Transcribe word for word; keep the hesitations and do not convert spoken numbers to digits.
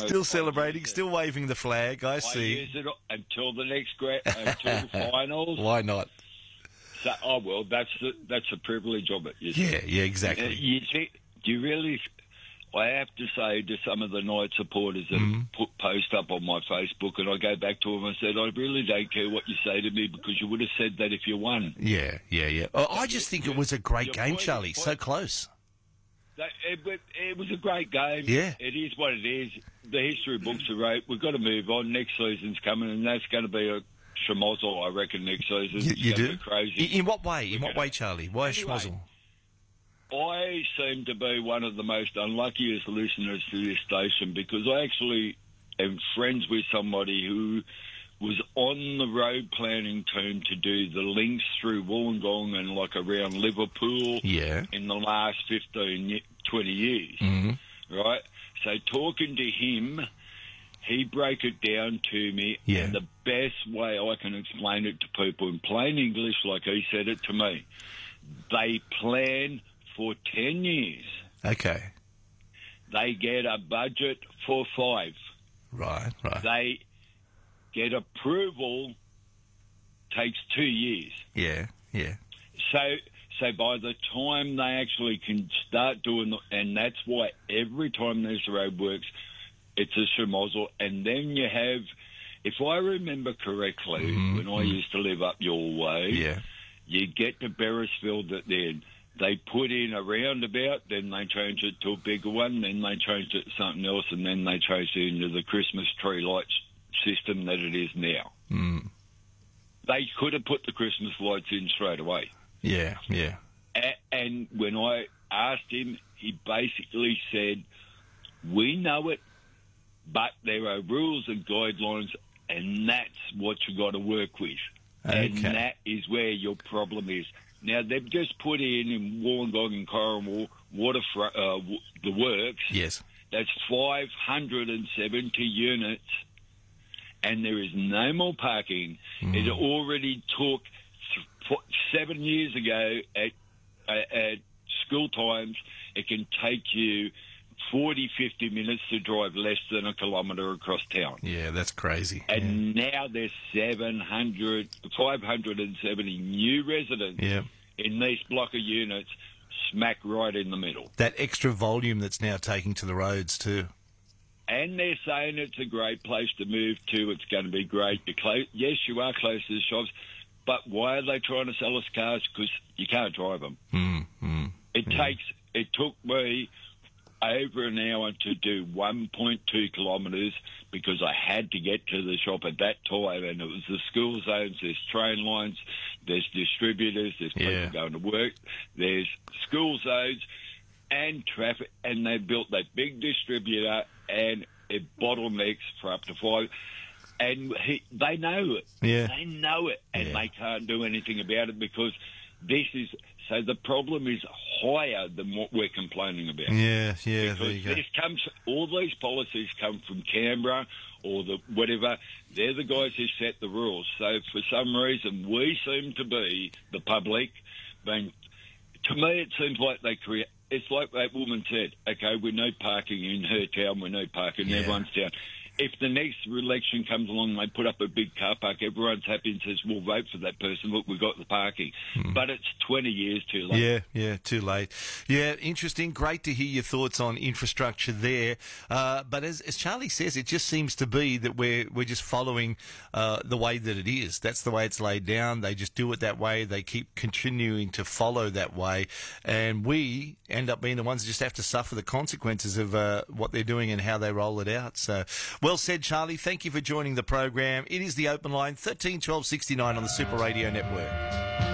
Still celebrating, still waving the flag, I I see. use it until the next gra- until finals. Why not? So, oh well, that's the that's the privilege of it. You see. Yeah, yeah, Uh, exactly. you see, do you really? I have to say to some of the Knight supporters that Mm-hmm. put post up on my Facebook, and I go back to them and said, I really don't care what you say to me because you would have said that if you won. Yeah, yeah, yeah. Oh, I just think it was a great your game, point- Charlie. So point- close. That, it, it, it was a great game. Yeah. It is what it is. The history books are right. We've got to move on. Next season's coming, and that's going to be a schmozzle, I reckon, next season. You, It's you gonna do? be crazy. In, in what way? In We're what gonna- way, Charlie? Why Anyway. schmozzle? I seem to be one of the most unluckiest listeners to this station because I actually am friends with somebody who was on the road planning team to do the links through Wollongong and like around Liverpool Yeah. in the last fifteen, ye- twenty years, Mhm. right? So talking to him, he broke it down to me, Yeah. and the best way I can explain it to people in plain English, like he said it to me, they plan for ten years. Okay. They get a budget for five. Right, right. They get approval, takes two years. Yeah, yeah. So, so by the time they actually can start doing, the, and that's why every time this road works, it's a schmozzle. And then you have, if I remember correctly, Mhm, when I used to live up your way, Yeah. you get to Beresfield at the end. They put in a roundabout, then they changed it to a bigger one, then they changed it to something else, and then they changed it into the Christmas tree lights system that it is now. Mm. They could have put the Christmas lights in straight away. Yeah, yeah. A- and when I asked him, he basically said, we know it, but there are rules and guidelines, and that's what you got to work with. And Okay. that is where your problem is. Now, they've just put in in Wollongong and Corrimal waterfront, uh, w- the works. Yes. That's five hundred seventy units, and there is no more parking. It already took th- f- seven years ago at, at, at school times. It can take you forty, fifty minutes to drive less than a kilometre across town. Yeah, that's crazy. And now there's seven hundred, five hundred seventy new residents Yeah. in this block of units, smack right in the middle. That extra volume that's now taking to the roads too. And they're saying it's a great place to move to. It's going to be great. You're close, yes, you are close to the shops, but why are they trying to sell us cars? Because you can't drive them. Mm, mm. It takes. It took me over an hour to do one point two kilometres because I had to get to the shop at that time, and it was the school zones, there's train lines, there's distributors, there's Yeah. people going to work, there's school zones and traffic, and they built that big distributor, and it bottlenecks for up to five. And he, they know it. Yeah. They know it, and Yeah. they can't do anything about it because this is... So the problem is higher than what we're complaining about. Yeah, yeah, there Because you go. this comes, all these policies come from Canberra or the whatever. They're the guys who set the rules. So for some reason, we seem to be the public. Being, to me, it seems like they create. It's like that woman said. Okay, we need parking in her town. We need parking in Yeah. everyone's town. If the next election comes along and they put up a big car park, everyone's happy and says, we'll vote for that person. Look, we've got the parking. But it's twenty years too late. Yeah, yeah, too late. Yeah, interesting. Great to hear your thoughts on infrastructure there. Uh, but as, as Charlie says, it just seems to be that we're we're just following uh, the way that it is. That's the way it's laid down. They just do it that way. They keep continuing to follow that way, and we end up being the ones that just have to suffer the consequences of uh, what they're doing and how they roll it out. So, well said, Charlie. Thank you for joining the program. It is the Open Line, thirteen twelve sixty-nine on the Super Radio Network.